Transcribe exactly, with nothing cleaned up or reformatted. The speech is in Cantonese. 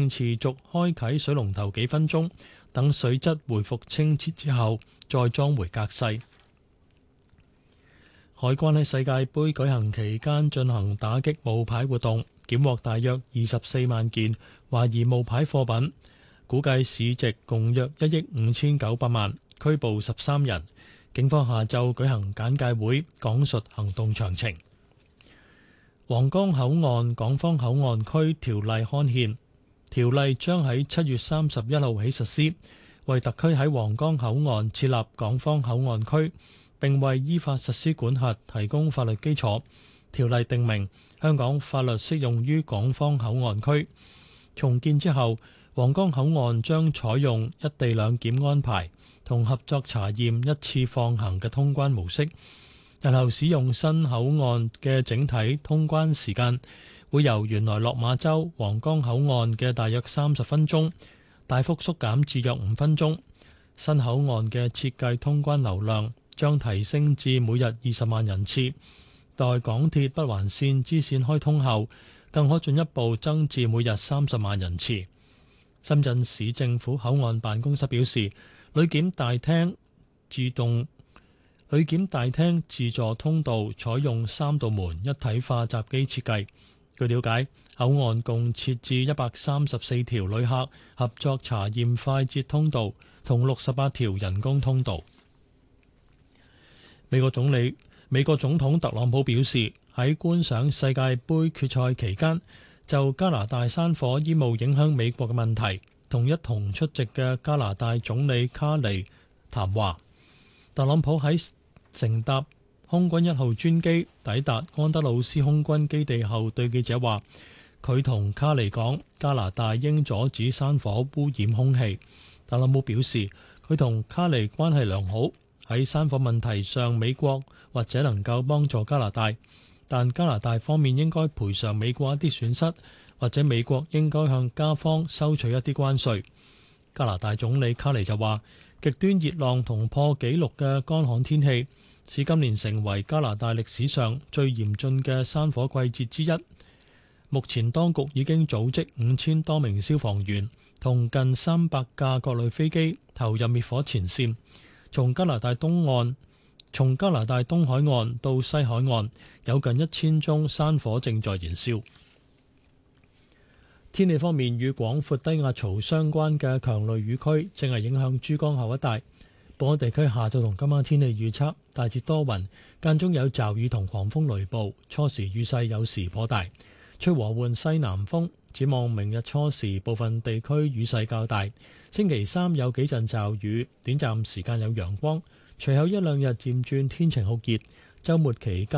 持續開啟水龍頭幾分鐘，等水質回復清澈之後，再裝回格式。海關喺世界盃舉行期間進行打擊冒牌活動，檢獲大約二十四萬件懷疑冒牌貨品，估計市值共約一億五千九百萬，拘捕十三人。警方下晝舉行簡介會，講述行動詳情。皇崗口岸港方口岸區條例刊憲，條例將喺七月三十一號起實施，為特區喺皇崗口岸設立港方口岸區，並為依法實施管轄提供法律基礎。條例定明，香港法律適用於港方口岸區。重建之後，皇崗口岸將採用一地兩檢安排同合作查驗一次放行嘅通關模式。日後使用新口岸嘅整體通關時間會由原來落馬洲皇崗口岸嘅大約三十分鐘，大幅縮減至約五分鐘。新口岸嘅設計通關流量將提升至每日二十萬人次，待港鐵北環線支線開通後，更可進一步增至每日三十萬人次。深圳市政府口岸辦公室表示，旅檢大廳自動旅檢大廳自助通道採用三道門一體化閘機設計。據了解，口岸共設置一百三十四條旅客合作查驗快捷通道同六十八條人工通道。美國總理美國總統特朗普表示，喺觀賞世界盃決賽期間，就加拿大山火煙霧影響美國嘅問題，同一同出席嘅加拿大總理卡尼談話。特朗普喺乘搭空軍一號專機抵達安德魯斯空軍基地後，對記者話：佢同卡尼講，加拿大應阻止山火污染空氣。特朗普表示，佢同卡尼關係良好，喺山火問題上，美國或者能夠幫助加拿大，但加拿大方面應該賠償美國一啲損失，或者美國應該向加方收取一啲關稅。加拿大總理卡尼就話：極端熱浪同破紀錄嘅乾旱天氣，使今年成為加拿大歷史上最嚴峻嘅山火季節之一。目前當局已經組織五千多名消防員同近三百架各類飛機投入滅火前線，從加拿大東岸、從加拿大東海岸到西海岸，有近一千宗山火正在燃燒。天氣方面，與廣闊低壓槽相關嘅強雷雨區正係影響珠江口一帶。本港地區下晝同今晚天氣預測大致多雲，間中有驟雨同狂風雷暴，初時雨勢有時頗大，吹和緩西南風。展望明日初時部分地區雨勢較大，星期三有幾陣驟雨，短暫時間有陽光，隨後一兩日漸轉天晴酷熱，週末期間